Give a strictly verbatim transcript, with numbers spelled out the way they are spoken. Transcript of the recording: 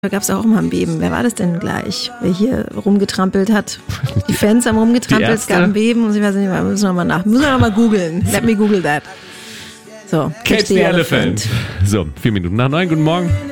Da gab es auch immer ein Beben. Wer war das denn gleich? Wer hier rumgetrampelt hat? Die Fans haben rumgetrampelt, es gab ein Beben. Und ich weiß nicht, wir müssen nochmal nach. Müssen wir nochmal googeln. Let me google that. So, Catch the Elephant. So, vier Minuten nach neun. Guten Morgen.